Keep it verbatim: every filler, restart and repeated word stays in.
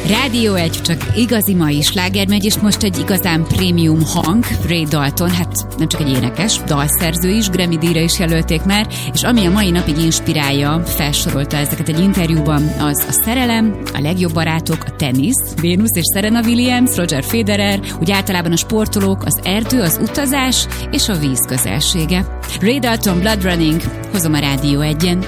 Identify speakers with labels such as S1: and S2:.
S1: Rádió egy, csak igazi mai sláger megy, és most egy igazán prémium hang, Ray Dalton, hát nem csak egy énekes, dalszerző is, Grammy-díjra is jelölték már, és ami a mai napig inspirálja, felsorolta ezeket egy interjúban, az a szerelem, a legjobb barátok, a tenisz, Venus és Serena Williams, Roger Federer, úgy általában a sportolók, az erdő, az utazás és a víz közelsége. Ray Dalton, Blood Running, hozom a Rádió egyen.